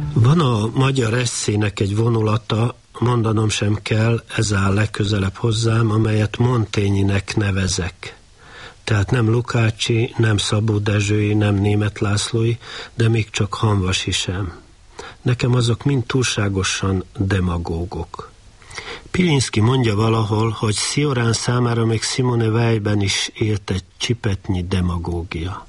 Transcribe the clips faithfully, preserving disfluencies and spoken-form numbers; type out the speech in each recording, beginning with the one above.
Van a magyar esszének egy vonulata, mondanom sem kell, ez áll legközelebb hozzám, amelyet Montaigne-nek nevezek. Tehát nem Lukácsi, nem Szabó Dezsői, nem Németh Lászlói, de még csak Hamvasi sem. Nekem azok mind túlságosan demagógok. Pilinszky mondja valahol, hogy Cioran számára még Simone Weilben is élt egy csipetnyi demagógia.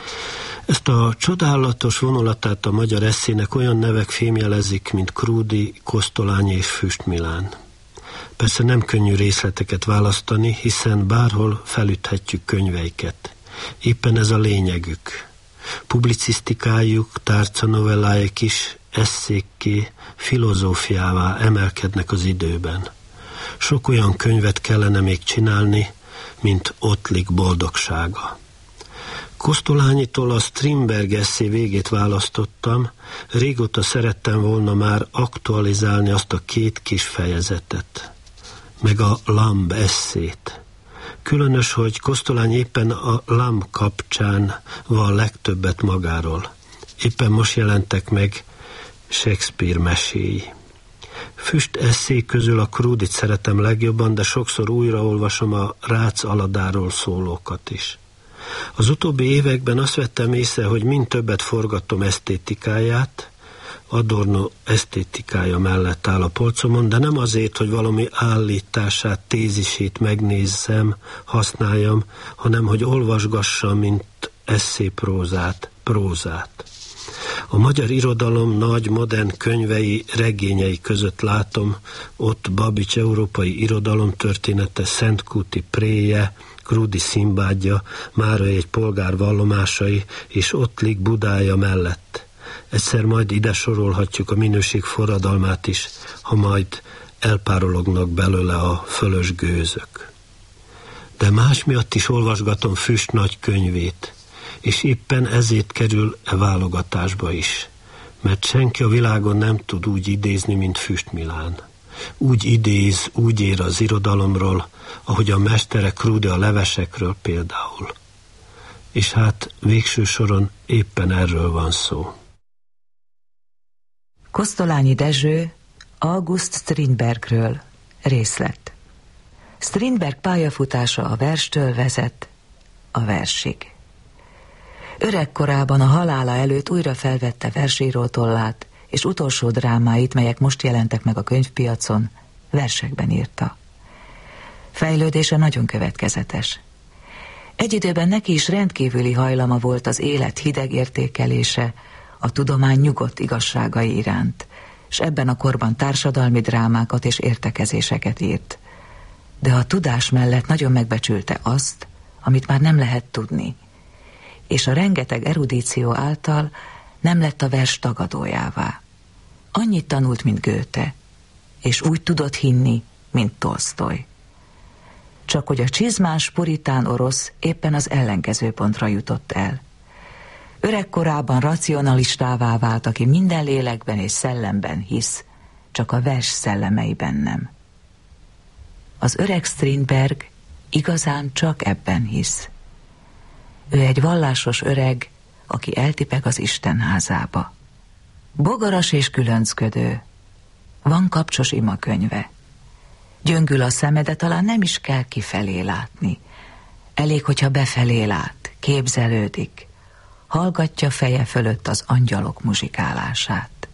Ezt a csodálatos vonulatát a magyar esszének olyan nevek fémjelezik, mint Krúdy, Kosztolányi és Füst Milán. Persze nem könnyű részleteket választani, hiszen bárhol felüthetjük könyveiket. Éppen ez a lényegük. Publicisztikájuk, tárcanovelláik is esszékké, filozófiává emelkednek az időben. Sok olyan könyvet kellene még csinálni, mint Ottlik boldogsága. Kosztolányitól a Strindberg esszé végét választottam, régóta szerettem volna már aktualizálni azt a két kis fejezetet, meg a Lamb esszét. Különös, hogy Kosztolány éppen a Lamb kapcsán van legtöbbet magáról. Éppen most jelentek meg Shakespeare meséi. Füst esszék közül a Krúdyt szeretem legjobban, de sokszor újraolvasom a Rácz Aladáról szólókat is. Az utóbbi években azt vettem észre, hogy mind többet forgatom esztétikáját, Adorno esztétikája mellett áll a polcomon, de nem azért, hogy valami állítását, tézisét megnézzem, használjam, hanem hogy olvasgassam, mint esszéprózát, prózát. A magyar irodalom nagy, modern könyvei, regényei között látom ott Babics európai irodalom története, Szentkúti préje, Krúdy Szimbádja, Márai egy polgár vallomásai, és Ottlik Budája mellett. Egyszer majd ide sorolhatjuk a minőség forradalmát is, ha majd elpárolognak belőle a fölös gőzök. De más miatt is olvasgatom Füst nagy könyvét, és éppen ezért kerül e válogatásba is, mert senki a világon nem tud úgy idézni, mint Füst Milán. Úgy idéz, úgy ér az irodalomról, ahogy a mestere Krúdy a levesekről például. És hát végső soron éppen erről van szó. Kosztolányi Dezső August Strindbergről részlet. Strindberg pályafutása a verstől vezet a versig. Öregkorában a halála előtt újra felvette versírótollát, és utolsó drámáit, melyek most jelentek meg a könyvpiacon, versekben írta. Fejlődése nagyon következetes. Egy időben neki is rendkívüli hajlama volt az élet hideg értékelése, a tudomány nyugodt igazságai iránt, s ebben a korban társadalmi drámákat és értekezéseket írt. De a tudás mellett nagyon megbecsülte azt, amit már nem lehet tudni, és a rengeteg erudíció által nem lett a vers tagadójává. Annyit tanult, mint Goethe, és úgy tudott hinni, mint Tolsztoj. Csak hogy a csizmás puritán orosz éppen az ellenkező pontra jutott el. Öregkorában racionalistává vált, aki minden lélekben és szellemben hisz, csak a vers szellemeiben nem. Az öreg Strindberg igazán csak ebben hisz. Ő egy vallásos öreg, aki eltipeg az Isten házába. Bogaras és különcködő. Van kapcsos imakönyve. Gyöngül a szeme, de talán nem is kell kifelé látni. Elég, hogyha befelé lát, képzelődik. Hallgatja feje fölött az angyalok muzsikálását.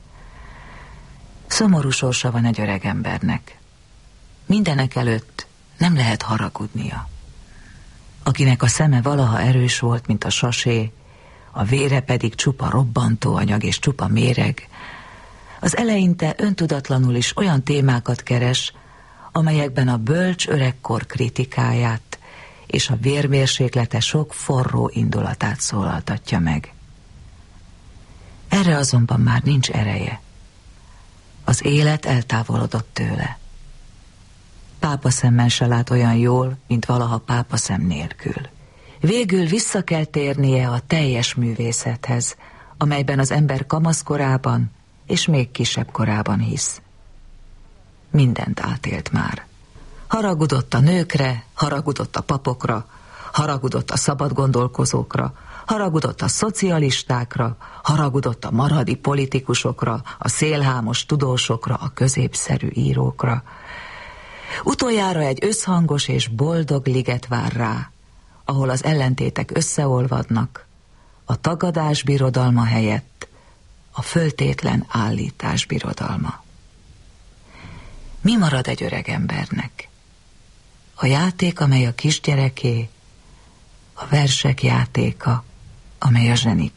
Szomorú sorsa van egy öreg embernek. Mindenek előtt nem lehet haragudnia. Akinek a szeme valaha erős volt, mint a sasé, a vére pedig csupa robbantóanyag és csupa méreg, az eleinte öntudatlanul is olyan témákat keres, amelyekben a bölcs öregkor kritikáját és a vérmérséklete sok forró indulatát szólaltatja meg. Erre azonban már nincs ereje. Az élet eltávolodott tőle. Pápaszemmel se lát olyan jól, mint valaha pápaszem nélkül. Végül vissza kell térnie a teljes művészethez, amelyben az ember kamaszkorában és még kisebb korában hisz. Mindent átélt már. Haragudott a nőkre, haragudott a papokra, haragudott a szabad gondolkozókra, Haragudott a szocialistákra, haragudott a maradi politikusokra, a szélhámos tudósokra, a középszerű írókra. Utoljára egy összhangos és boldog liget vár rá, ahol az ellentétek összeolvadnak, a tagadás birodalma helyett a föltétlen állítás birodalma. Mi marad egy öreg embernek? A játék, amely a kisgyereké, a versek játéka, amely a zseniké.